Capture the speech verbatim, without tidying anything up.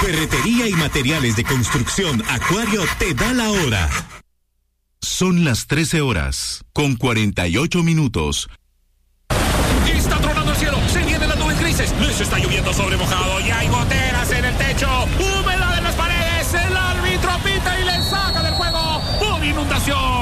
Ferretería y materiales de construcción Acuario te da la hora. Son las trece horas, con cuarenta y ocho minutos. Está tronando el cielo, se vienen las nubes grises, les está lloviendo sobre mojado y hay goteras en el techo.